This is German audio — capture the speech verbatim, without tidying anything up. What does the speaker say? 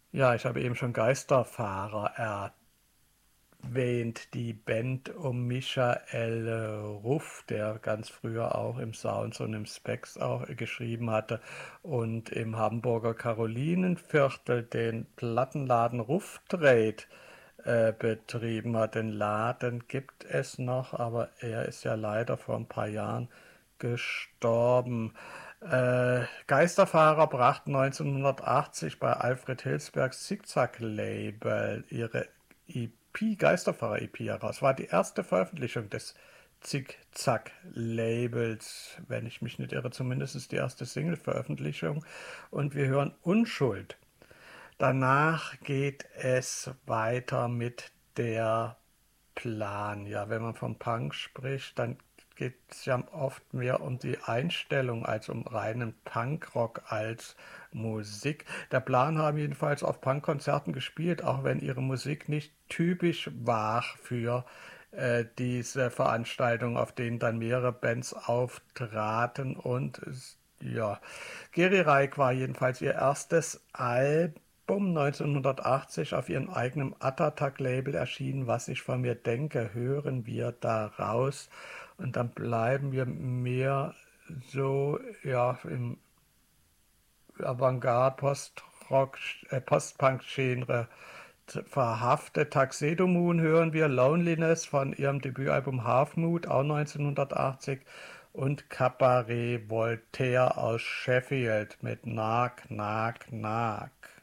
Ja, ich habe eben schon Geisterfahrer erwähnt, die Band um Michael Ruff, der ganz früher auch im Sounds und im Spex auch geschrieben hatte und im Hamburger Karolinenviertel den Plattenladen Ruff Trade äh, betrieben hat. Den Laden gibt es noch, aber er ist ja leider vor ein paar Jahren gestorben. Äh, Geisterfahrer brachten neunzehnhundertachtzig bei Alfred Hilsbergs Zickzack-Label ihre E P, Geisterfahrer-E P heraus. War die erste Veröffentlichung des Zickzack-Labels, wenn ich mich nicht irre, zumindest die erste Single-Veröffentlichung. Und wir hören Unschuld. Danach geht es weiter mit der Plan. Ja, wenn man vom Punk spricht, dann geht es ja oft mehr um die Einstellung als um reinen Punkrock als Musik. Der Plan haben jedenfalls auf Punkkonzerten gespielt, auch wenn ihre Musik nicht typisch war für äh, diese Veranstaltung, auf denen dann mehrere Bands auftraten. Und ja, Geri Reik war jedenfalls ihr erstes Album neunzehnhundertachtzig auf ihrem eigenen Attatak-Label erschienen. Was ich von mir denke, hören wir da raus. Und dann bleiben wir mehr so ja, im Avantgarde, Post-Rock, äh, Post-Punk-Genre verhaftet. Tuxedo Moon hören wir, Loneliness von ihrem Debütalbum Half Mood, auch neunzehnhundertachtzig, und Cabaret Voltaire aus Sheffield mit Nag, Nag, Nag.